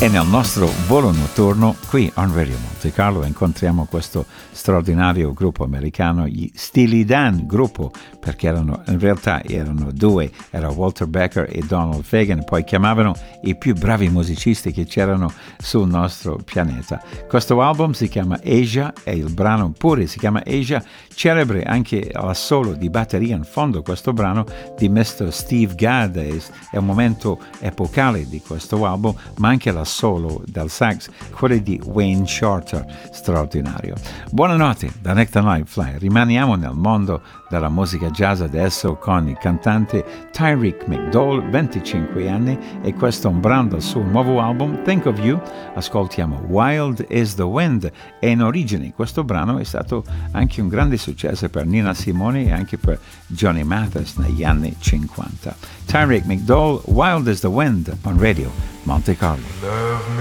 E nel nostro volo notturno qui on Radio Monte Carlo incontriamo questo straordinario gruppo americano, gli Steely Dan, gruppo perché in realtà erano due, era Walter Becker e Donald Fagen, poi chiamavano i più bravi musicisti che c'erano sul nostro pianeta. Questo album si chiama Asia e il brano pure si chiama Asia, celebre anche l'assolo di batteria in fondo questo brano di Mr. Steve Gadd, è un momento epocale di questo album, ma anche la solo del sax, quello di Wayne Shorter, straordinario. Buonanotte da Nick the Nightfly, rimaniamo nel mondo della musica jazz adesso con il cantante Tyreek McDowell, 25 anni, e questo è un brano del suo nuovo album Think of You. Ascoltiamo Wild is the Wind, e in origine questo brano è stato anche un grande successo per Nina Simone e anche per Johnny Mathis negli anni 50. Tyreek McDowell, Wild is the Wind on Radio Monte Carlo.